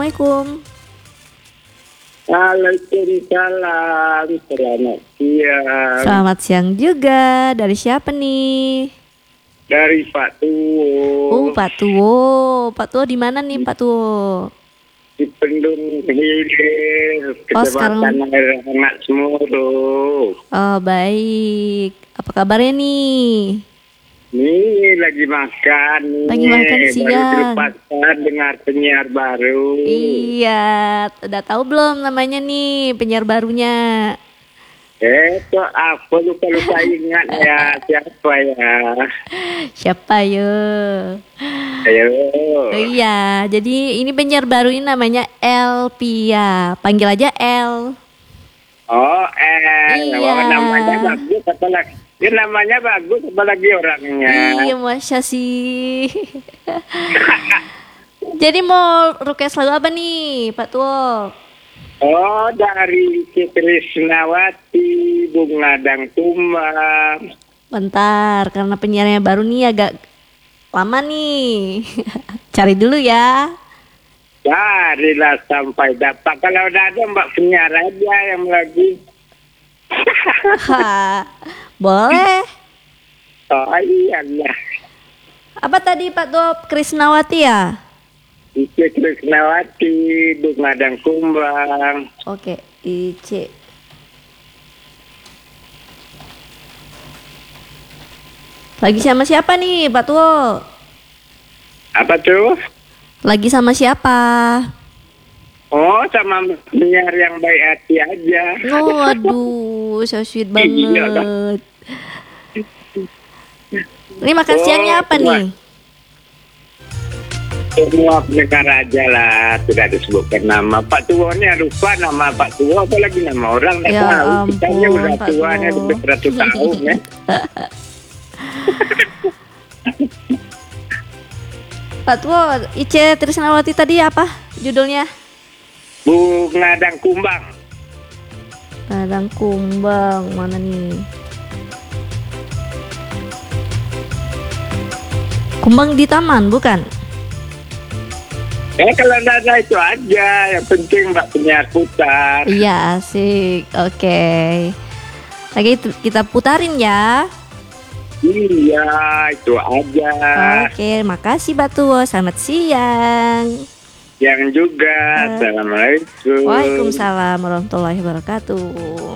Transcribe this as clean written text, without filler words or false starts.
Assalamualaikum. Waalaikumsalam. Selamat siang. Selamat siang juga. Dari siapa nih? Dari Pak Tuwo. Oh, Pak Tuwo. Pak Tuwo di mana nih, Pak Tuwo? Di Pendung Hilir, sekarang- Kecamatan Air Hangat Semodo. Oh, baik. Apa kabarnya nih? Nih lagi makan nih. Lagi makan siang. Baru dilepaskan dengar penyiar baru. Iya, udah tahu belum namanya nih penyiar barunya? Kok apa lupa ingat ya. Siapa ya? Siapa yo? Ayo. Oh, iya, jadi ini penyiar baru ini namanya Elpia. Panggil aja El. Oh, Iya. Oh, namanya bagus apalagi. Ya, namanya bagus apalagi orangnya. Iya, Masya sih. Jadi mau request lagu apa nih, Pak Tuwo? Oh, dari Krisnawati, Bunga dan Tumbang. Bentar, karena penyiarnya baru nih agak lama nih. Cari dulu ya. Carilah sampai dapat. Kalau udah ada Mbak penyiar aja yang lagi. Ha, boleh. Oh iya lah. Apa tadi Pak Tuwo? Krisnawati ya? Ice Krisnawati, Bunga dan Kumbang. Oke, Ice. Lagi sama siapa nih, Pak Tuwo? Apa tuh? Lagi sama siapa? Oh, sama penyiar yang baik hati aja. Oh, aduh, so sweet Iya, banget. Ini makan siangnya apa nih? Semua pendengar aja lah, tidak disebutkan nama. Pak Tuwonya lupa nama Pak Tuwo, apalagi nama orang nggak Ya tahu. Kita ampun, udah Pak tuanya Tuwo. lebih 100 tahun ya. Pak Tuwo, Ice Trisnawati tadi apa judulnya? Bunga dan Kumbang. Ladang Kumbang, mana nih? Kumbang di taman, bukan? Kalau ada itu aja, yang penting Mbak penyiar putar. Iya, asik. Oke. Lagi kita putarin ya. Iya, itu aja. Oke, makasih Pak Tuwo. Selamat siang. Yang juga, Assalamualaikum. Waalaikumsalam warahmatullahi wabarakatuh.